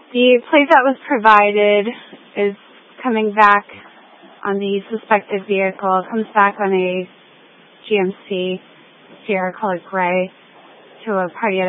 The plate that was provided is coming back on the suspected vehicle. It comes back on a GMC Sierra colored gray to a party at